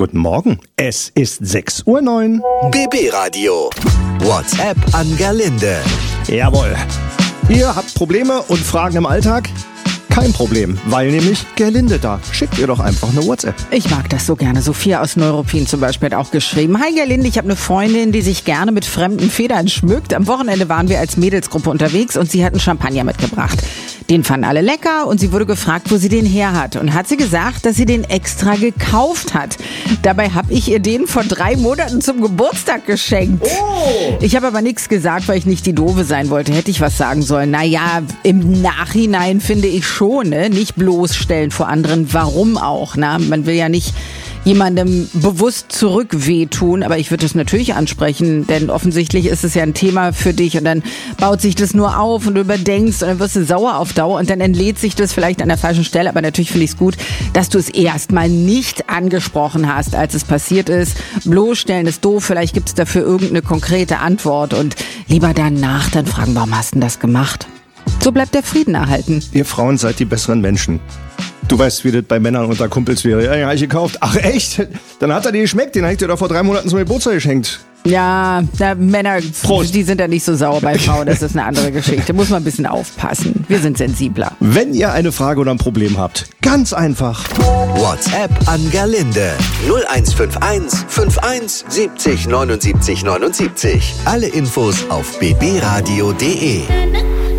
Guten Morgen, es ist 6:09 Uhr. BB Radio. WhatsApp an Gerlinde. Jawohl. Ihr habt Probleme und Fragen im Alltag? Kein Problem, weil nämlich Gerlinde da. Schickt ihr doch einfach eine WhatsApp. Ich mag das so gerne. Sophia aus Neuruppin zum Beispiel hat auch geschrieben: Hi Gerlinde, ich habe eine Freundin, die sich gerne mit fremden Federn schmückt. Am Wochenende waren wir als Mädelsgruppe unterwegs und sie hat einen Champagner mitgebracht. Den fanden alle lecker und sie wurde gefragt, wo sie den her hat. Und hat sie gesagt, dass sie den extra gekauft hat. Dabei habe ich ihr den vor 3 Monaten zum Geburtstag geschenkt. Oh. Ich habe aber nichts gesagt, weil ich nicht die Doofe sein wollte. Hätte ich was sagen sollen. Naja, im Nachhinein finde ich schon, ne? Nicht bloßstellen vor anderen. Warum auch? Na? Man will ja nicht jemandem bewusst zurück wehtun, aber ich würde das natürlich ansprechen, denn offensichtlich ist es ja ein Thema für dich und dann baut sich das nur auf und du überdenkst und dann wirst du sauer auf Dauer und dann entlädt sich das vielleicht an der falschen Stelle, aber natürlich finde ich es gut, dass du es erstmal nicht angesprochen hast, als es passiert ist. Bloßstellen ist doof, vielleicht gibt es dafür irgendeine konkrete Antwort und lieber danach dann fragen, warum hast du denn das gemacht? So bleibt der Frieden erhalten. Ihr Frauen seid die besseren Menschen. Du weißt, wie das bei Männern unter Kumpels wäre. Ja, hab ich gekauft. Ach echt? Dann hat er dir geschmeckt. Den hab ich dir doch vor 3 Monaten zum Geburtstag geschenkt. Ja, Männer, Prost. Die sind ja nicht so sauer bei Frauen. Das ist eine andere Geschichte. Muss man ein bisschen aufpassen. Wir sind sensibler. Wenn ihr eine Frage oder ein Problem habt, ganz einfach. WhatsApp an Gerlinde. 0151 51 70 79 79. Alle Infos auf bbradio.de.